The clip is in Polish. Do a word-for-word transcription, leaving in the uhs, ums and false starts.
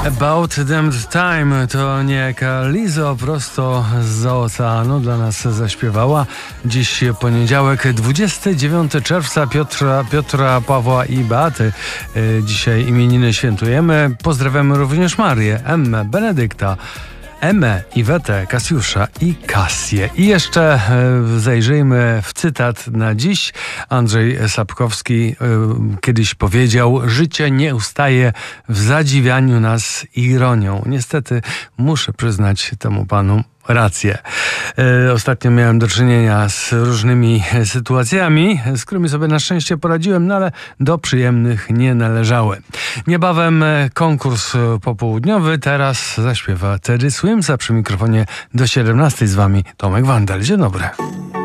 About Damned Time to niejaka Lizo prosto zza oceanu dla nas zaśpiewała. Dziś poniedziałek, dwudziestego dziewiątego czerwca, Piotra, Piotra, Pawła i Beaty. Dzisiaj imieniny świętujemy. Pozdrawiamy również Marię, Emmę, Benedykta, Emę, Iwetę, Kasiusza i Kasię. I jeszcze e, zajrzyjmy w cytat na dziś. Andrzej Sapkowski e, kiedyś powiedział: życie nie ustaje w zadziwianiu nas ironią. Niestety muszę przyznać temu panu rację. E, ostatnio miałem do czynienia z różnymi sytuacjami, z którymi sobie na szczęście poradziłem, no ale do przyjemnych nie należały. Niebawem konkurs popołudniowy. Teraz zaśpiewa Teddy Swims, a przy mikrofonie do siedemnastej z wami Tomek Wandel. Dzień dobry.